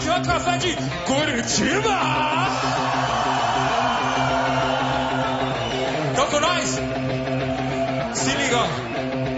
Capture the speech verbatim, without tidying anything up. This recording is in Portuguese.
Café Café de Curitiba! Então com nós, se liga.